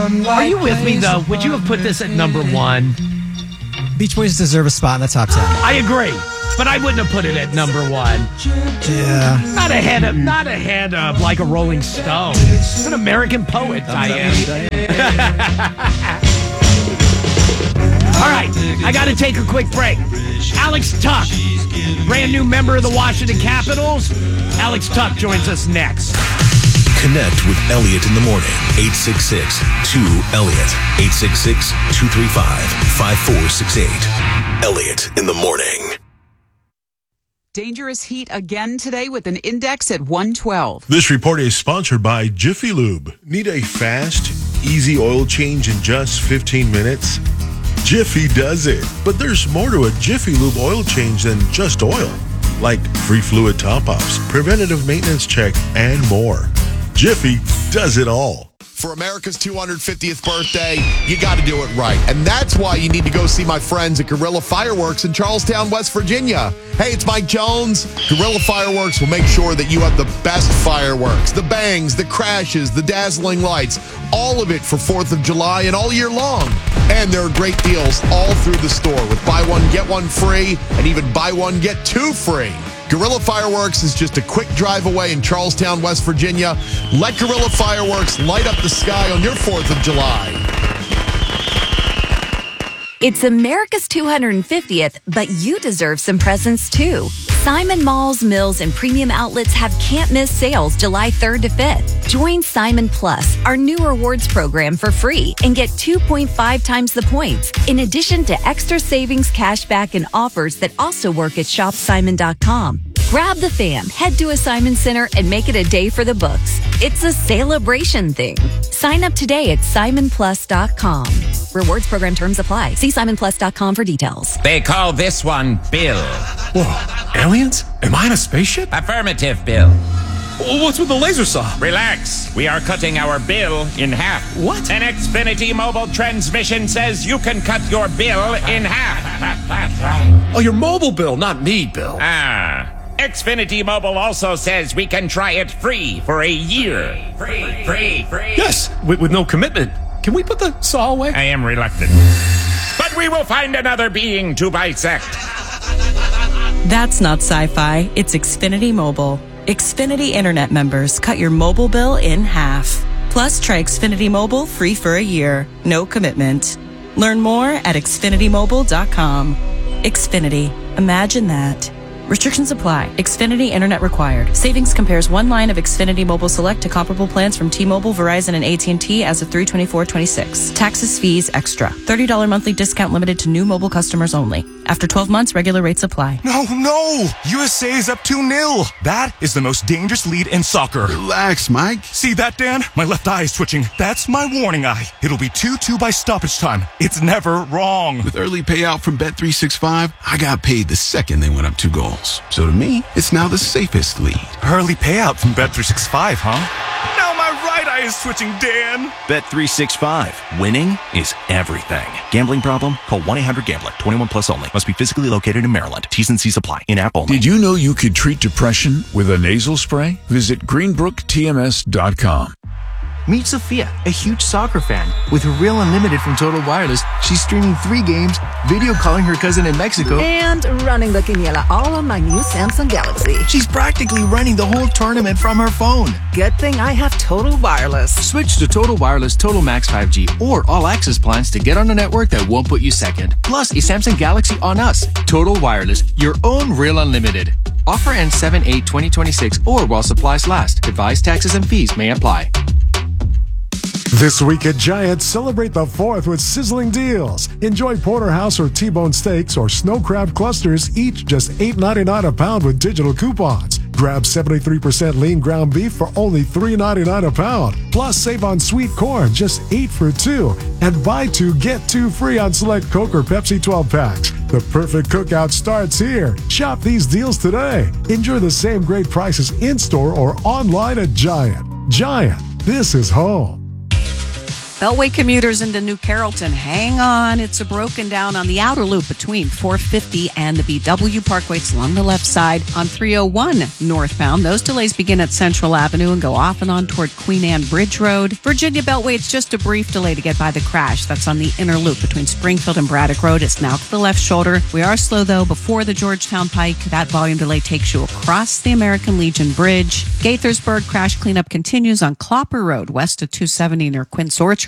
Are you with me, though? Would you have put this at number one? Beach Boys deserve a spot in the top 10. I agree, but I wouldn't have put it at number one. Yeah. Not ahead of like a Rolling Stone. It's an American poet, I am. All right, I got to take a quick break. Alex Tuck, brand new member of the Washington Capitals. Alex Tuck joins us next. Connect with Elliot in the morning. 866-2-ELLIOT. 866-235-5468. Elliot in the morning. Dangerous heat again today with an index at 112. This report is sponsored by Jiffy Lube. Need a fast, easy oil change in just 15 minutes? Jiffy does it. But there's more to a Jiffy Lube oil change than just oil. Like free fluid top-offs, preventative maintenance check, and more. Jiffy does it all. For America's 250th birthday, you got to do it right. And that's why you need to go see my friends at Guerrilla Fireworks in Charlestown, West Virginia. Hey, it's Mike Jones. Guerrilla Fireworks will make sure that you have the best fireworks, the bangs, the crashes, the dazzling lights, all of it for 4th of July and all year long. And there are great deals all through the store with buy one, get one free, and even buy one, get two free. Guerrilla Fireworks is just a quick drive away in Charlestown, West Virginia. Let Guerrilla Fireworks light up the sky on your 4th of July. It's America's 250th, but you deserve some presents too. Simon Malls, Mills, and Premium Outlets have can't-miss sales July 3rd to 5th. Join Simon Plus, our new rewards program, for free and get 2.5 times the points, in addition to extra savings, cashback, and offers that also work at shopsimon.com. Grab the fam, head to a Simon Center, and make it a day for the books. It's a celebration thing. Sign up today at simonplus.com. Rewards program terms apply. See simonplus.com for details. They call this one Bill. Whoa, aliens? Am I in a spaceship? Affirmative, Bill. What's with the laser saw? Relax. We are cutting our bill in half. What? An Xfinity mobile transmission says you can cut your bill in half. Oh, your mobile bill, not me, Bill. Xfinity Mobile also says we can try it free for a year. Free. Yes, with no commitment. Can we put the saw away? I am reluctant. But we will find another being to bisect. That's not sci-fi. It's Xfinity Mobile. Xfinity Internet members cut your mobile bill in half. Plus, try Xfinity Mobile free for a year. No commitment. Learn more at xfinitymobile.com. Xfinity. Imagine that. Restrictions apply. Xfinity Internet required. Savings compares one line of Xfinity Mobile Select to comparable plans from T-Mobile, Verizon, and AT&T as of 3/24/26. Taxes, fees, extra. $30 monthly discount limited to new mobile customers only. After 12 months, regular rates apply. No! USA is up 2-0. That is the most dangerous lead in soccer. Relax, Mike. See that, Dan? My left eye is twitching. That's my warning eye. It'll be 2-2 by stoppage time. It's never wrong. With early payout from Bet365, I got paid the second they went up 2 goals. So to me, it's now the safest lead. Early payout from Bet365, huh? Now my right eye is twitching, Dan. Bet365. Winning is everything. Gambling problem? Call 1-800-GAMBLER. 21 plus only. Must be physically located in Maryland. T's and C's apply. In-app only. Did you know you could treat depression with a nasal spray? Visit greenbrooktms.com. Meet Sophia, a huge soccer fan. With Real Unlimited from Total Wireless, she's streaming 3 games, video calling her cousin in Mexico, and running the quiniela all on my new Samsung Galaxy. She's practically running the whole tournament from her phone. Good thing I have Total Wireless. Switch to Total Wireless Total Max 5G or All Access plans to get on a network that won't put you second. Plus, a Samsung Galaxy on us. Total Wireless, your own Real Unlimited. Offer ends 7/8/2026 or while supplies last. Advised taxes and fees may apply. This week at Giant, celebrate the 4th with sizzling deals. Enjoy porterhouse or T-bone steaks or snow crab clusters, each just $8.99 a pound with digital coupons. Grab 73% lean ground beef for only $3.99 a pound. Plus, save on sweet corn, just 8 for 2. And buy 2, get 2 free on select Coke or Pepsi 12 packs. The perfect cookout starts here. Shop these deals today. Enjoy the same great prices in-store or online at Giant. Giant, this is home. Beltway commuters into New Carrollton, hang on. It's a broken down on the outer loop between 450 and the BW Parkway. It's along the left side on 301 northbound. Those delays begin at Central Avenue and go off and on toward Queen Anne Bridge Road. Virginia Beltway, it's just a brief delay to get by the crash. That's on the inner loop between Springfield and Braddock Road. It's now to the left shoulder. We are slow, though, before the Georgetown Pike. That volume delay takes you across the American Legion Bridge. Gaithersburg crash cleanup continues on Clopper Road, west of 270 near Quince Orchard.